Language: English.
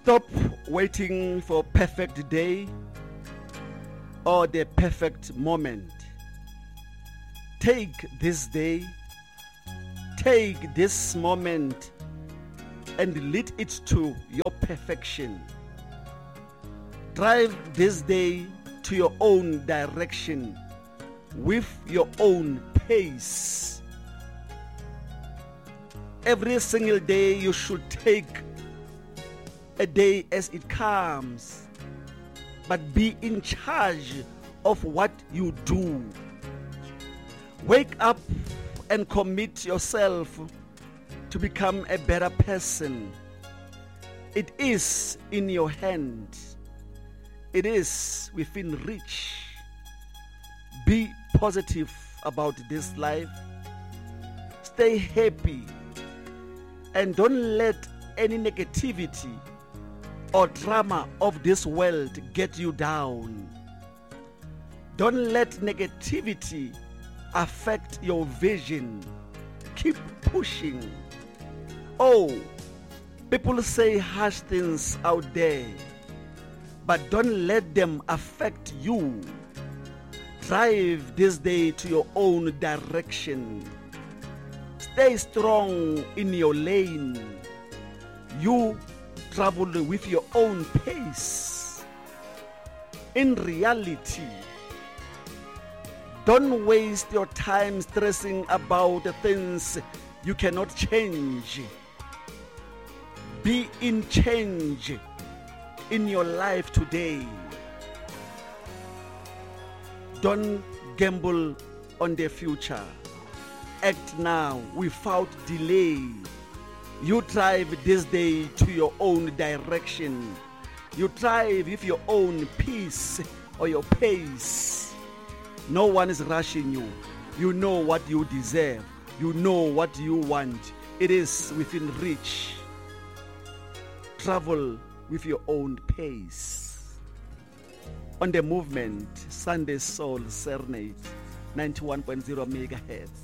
Stop waiting for perfect day or the perfect moment. Take this day, take this moment and lead it to your perfection. Drive this day to your own direction with your own pace. Every single day you should take a day as it comes, but be in charge of what you do. Wake up and commit yourself to become a better person. It is in your hand. It is within reach. Be positive about this life. Stay happy and don't let any negativity or drama of this world get you down. Don't let negativity affect your vision. Keep pushing. Oh, people say harsh things out there, but don't let them affect you. Drive this day to your own direction. Stay strong in your lane. You travel with your own pace. In reality, don't waste your time stressing about the things you cannot change. Be in change in your life today. Don't gamble on the future. Act now without delay. You drive this day to your own direction. You drive with your own pace or your pace. No one is rushing you. You know what you deserve. You know what you want. It is within reach. Travel with your own pace. On the movement, Sunday Soul Serenade, 91.0 megahertz.